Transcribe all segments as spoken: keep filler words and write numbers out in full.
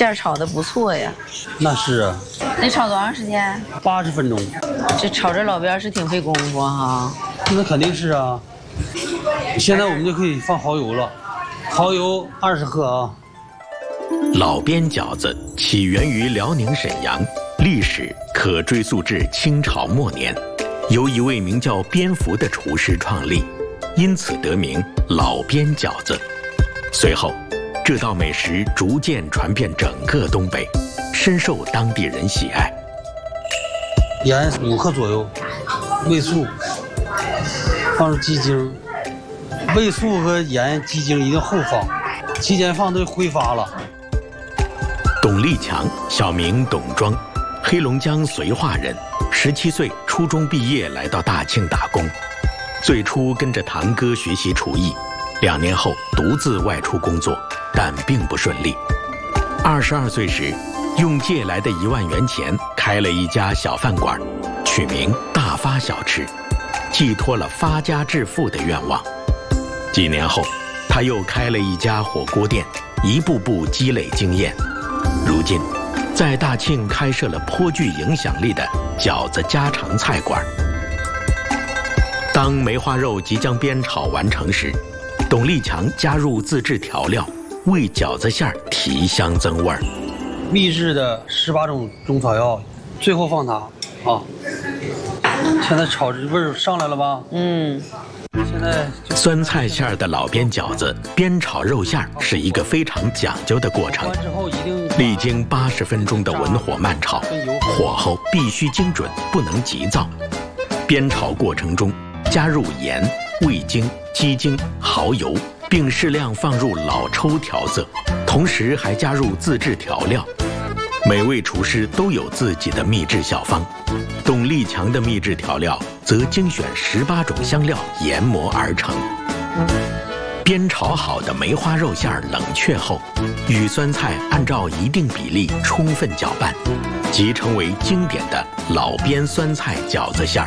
馅儿炒的不错呀。 那是啊。 得炒多长时间？ 八十分钟。 这炒这老边是挺费功夫哈。 那肯定是啊。现在我们就可以放蚝油了，蚝油二十克啊。 老边饺子起源于辽宁沈阳，历史可追溯至清朝末年，由一位名叫边福的厨师创立，因此得名老边饺子。随后，这道美食逐渐传遍整个东北，深受当地人喜爱。 盐五克左右，味素，放入鸡精，味素和盐、鸡精一定后放，期间放都挥发了。 董立强，小名董庄，黑龙江绥化人，十七岁初中毕业来到大庆打工。最初跟着堂哥学习厨艺，两年后独自外出工作，但并不顺利。二十二岁时，用借来的一万元钱开了一家小饭馆，取名大发小吃，寄托了发家致富的愿望。几年后，他又开了一家火锅店，一步步积累经验。如今，在大庆开设了颇具影响力的饺子家常菜馆。当梅花肉即将煸炒完成时，董立强加入自制调料，为饺子馅儿提香增味儿。 秘制的十八种中草药，最后放它啊。现在炒这味儿上来了吧？嗯。现在酸菜馅儿的老边饺子煸炒肉馅儿是一个非常讲究的过程，历经八十分钟的文火慢炒，火候必须精准，不能急躁。煸炒过程中加入盐、味精、鸡精、蚝油，并适量放入老抽调色，同时还加入自制调料。每位厨师都有自己的秘制小方，董立强的秘制调料则精选十八种香料研磨而成。煸炒好的梅花肉馅儿冷却后，与酸菜按照一定比例充分搅拌，即成为经典的老边酸菜饺子馅儿。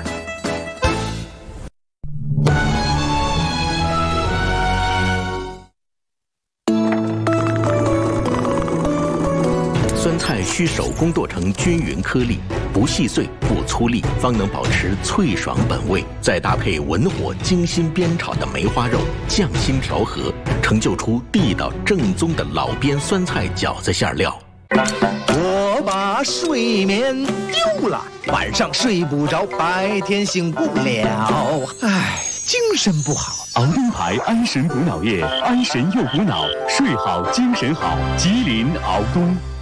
酸菜需手工剁成均匀颗粒，不细碎不粗粒，方能保持脆爽本味。再搭配文火精心煸炒的梅花肉，匠心调和，成就出地道正宗的老边酸菜饺子馅料。 我把睡眠丢了，晚上睡不着，白天醒不了，唉，精神不好。 熬灯牌安神补脑液，安神又补脑，睡好精神好。吉林熬东。